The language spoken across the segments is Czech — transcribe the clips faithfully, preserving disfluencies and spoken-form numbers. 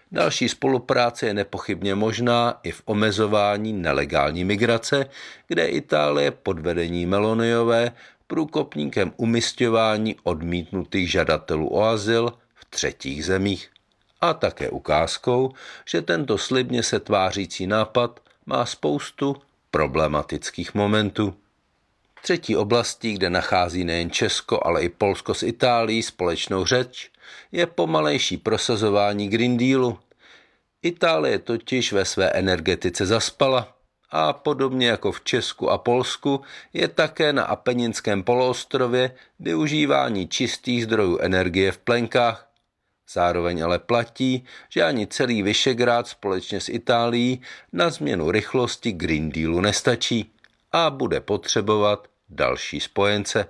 Další spolupráce je nepochybně možná i v omezování nelegální migrace, kde Itálie pod vedením Meloniové průkopníkem umisťování odmítnutých žadatelů o azyl v třetích zemích. A také ukázkou, že tento slibně se tvářící nápad má spoustu problematických momentů. Třetí oblastí, kde nachází nejen Česko, ale i Polsko s Itálií společnou řeč, je pomalejší prosazování Green Dealu. Itálie totiž ve své energetice zaspala a podobně jako v Česku a Polsku je také na Apeninském poloostrově využívání čistých zdrojů energie v plenkách. Zároveň ale platí, že ani celý Visegrád společně s Itálií na změnu rychlosti Green Dealu nestačí a bude potřebovat další spojence.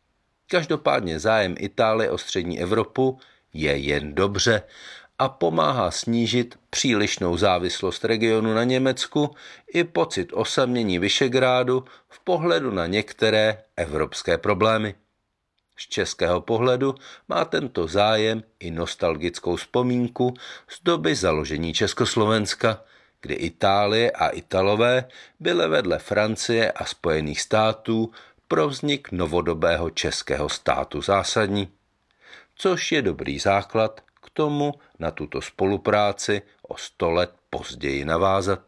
Každopádně zájem Itálie o střední Evropu je jen dobře a pomáhá snížit přílišnou závislost regionu na Německu i pocit osamění Visegrádu v pohledu na některé evropské problémy. Z českého pohledu má tento zájem i nostalgickou vzpomínku z doby založení Československa, kdy Itálie a Italové byly vedle Francie a Spojených států pro vznik novodobého českého státu zásadní, což je dobrý základ k tomu na tuto spolupráci o sto let později navázat.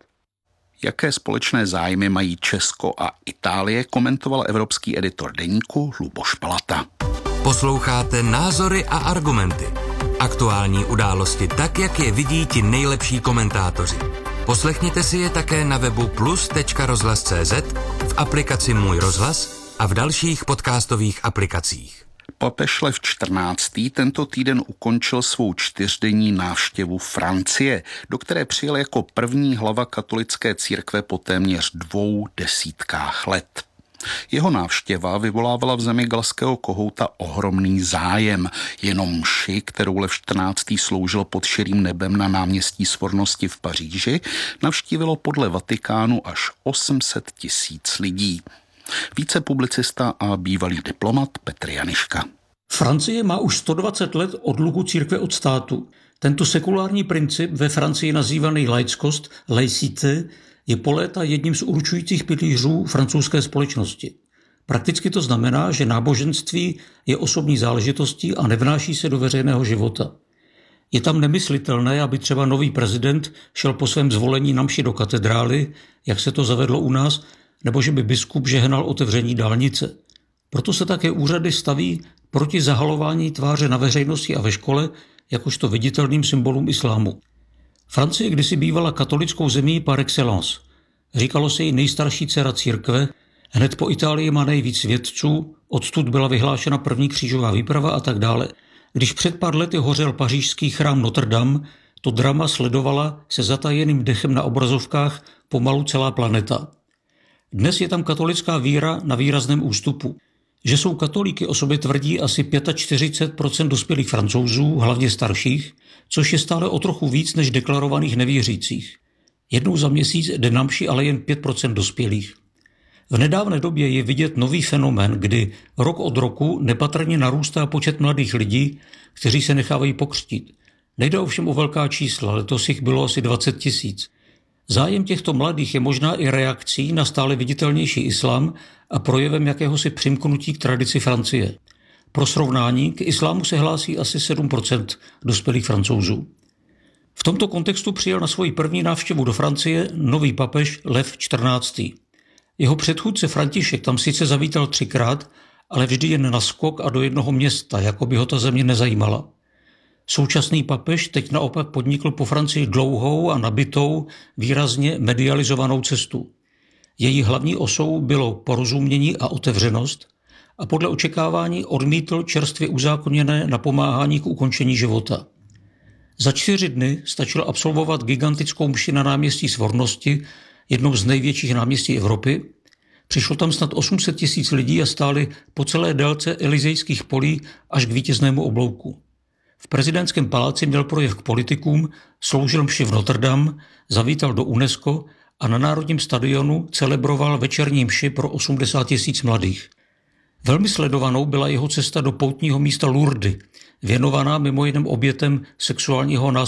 Jaké společné zájmy mají Česko a Itálie, komentoval evropský editor deníku Luboš Palata. Posloucháte Názory a argumenty. Aktuální události tak, jak je vidí ti nejlepší komentátoři. Poslechněte si je také na webu plus tečka rozhlas tečka cé zet, v aplikaci Můj rozhlas a v dalších podcastových aplikacích. Papež Lev čtrnáctý tento týden ukončil svou čtyřdenní návštěvu Francie, do které přijel jako první hlava katolické církve po téměř dvou desítkách let. Jeho návštěva vyvolávala v zemi galského kohouta ohromný zájem. Jenom mši, kterou Lev čtrnáctý sloužil pod širým nebem na náměstí Svornosti v Paříži, navštívilo podle Vatikánu až osm set tisíc lidí. Více publicista a bývalý diplomat Petr Janiška. Francie má už sto dvacet let odluku církve od státu. Tento sekulární princip, ve Francii nazývaný laickost, laicité, je po léta jedním z určujících pilířů francouzské společnosti. Prakticky to znamená, že náboženství je osobní záležitostí a nevnáší se do veřejného života. Je tam nemyslitelné, aby třeba nový prezident šel po svém zvolení na mši do katedrály, jak se to zavedlo u nás, nebo že by biskup žehnal otevření dálnice. Proto se také úřady staví proti zahalování tváře na veřejnosti a ve škole, jakožto viditelným symbolům islámu. Francie kdysi bývala katolickou zemí par excellence. Říkalo se jí nejstarší dcera církve, hned po Itálii má nejvíc vědců, odtud byla vyhlášena první křížová výprava a tak dále. Když před pár lety hořel pařížský chrám Notre Dame, to drama sledovala se zatajeným dechem na obrazovkách pomalu celá planeta. Dnes je tam katolická víra na výrazném ústupu. Že jsou katolíky o sobě tvrdí asi čtyřicet pět procent dospělých Francouzů, hlavně starších, což je stále o trochu víc než deklarovaných nevěřících. Jednou za měsíc jde na mši ale jen pět procent dospělých. V nedávné době je vidět nový fenomén, kdy rok od roku nepatrně narůstá počet mladých lidí, kteří se nechávají pokřtít. Nejde ovšem o velká čísla, letos jich bylo asi dvacet tisíc. Zájem těchto mladých je možná i reakcí na stále viditelnější islám a projevem jakéhosi přimknutí k tradici Francie. Pro srovnání, k islámu se hlásí asi sedm procent dospělých Francouzů. V tomto kontextu přijel na svoji první návštěvu do Francie nový papež Lev čtrnáctý. Jeho předchůdce František tam sice zavítal třikrát, ale vždy jen na skok a do jednoho města, jako by ho ta země nezajímala. Současný papež teď naopak podnikl po Francii dlouhou a nabitou, výrazně medializovanou cestu. Její hlavní osou bylo porozumění a otevřenost a podle očekávání odmítl čerstvě uzákoněné napomáhání k ukončení života. Za čtyři dny stačilo absolvovat gigantickou mši na náměstí Svornosti, jednou z největších náměstí Evropy. Přišlo tam snad osm set tisíc lidí a stáli po celé délce Elizejských polí až k vítěznému oblouku. V prezidentském paláci měl projev k politikům, sloužil mši v Notre Dame, zavítal do UNESCO a na Národním stadionu celebroval večerní mši pro osmdesát tisíc mladých. Velmi sledovanou byla jeho cesta do poutního místa Lourdes, věnovaná mimo jiném obětem sexuálního násilí